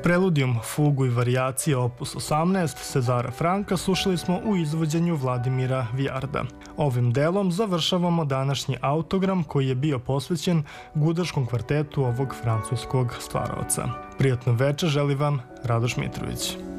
Preludijum, fugu i varijacije opus 18 Cezara Franka slušali smo u izvođenju Vladimira Vijarda. Ovim delom završavamo današnji autogram koji je bio posvećen gudaškom kvartetu ovog francuskog stvaraoca. Prijatno večer želi vam Radoš Mitrović.